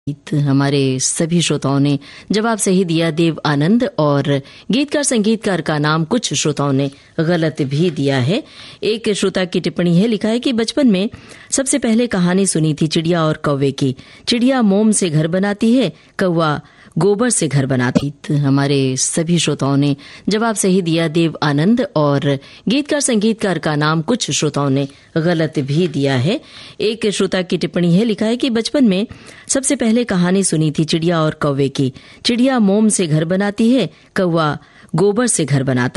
हमारे सभी श्रोताओं ने जवाब सही दिया देव आनंद, और गीतकार संगीतकार का नाम कुछ श्रोताओं ने गलत भी दिया है। एक श्रोता की टिप्पणी है, लिखा है कि बचपन में सबसे पहले कहानी सुनी थी चिड़िया और कौवे की। चिड़िया मोम से घर बनाती है, कौवा गोबर से घर बनाती। हमारे सभी श्रोताओं ने जवाब सही दिया देव आनंद, और गीतकार संगीतकार का नाम कुछ श्रोताओं ने गलत भी दिया है। एक श्रोता की टिप्पणी है, लिखा है कि बचपन में सबसे पहले कहानी सुनी थी चिड़िया और कौवे की। चिड़िया मोम से घर बनाती है, कौवा गोबर से घर बनाता